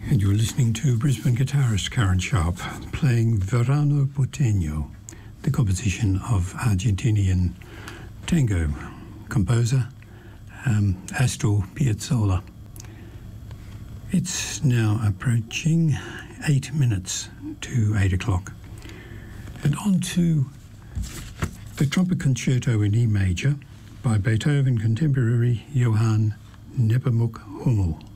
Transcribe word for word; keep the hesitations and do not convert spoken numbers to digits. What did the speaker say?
And you're listening to Brisbane guitarist Karen Sharp playing Verano Porteño, the composition of Argentinian tango composer um, Astor Piazzolla. It's now approaching eight minutes to eight o'clock. And on to the Trumpet Concerto in E major by Beethoven contemporary Johann Nepomuk Hummel.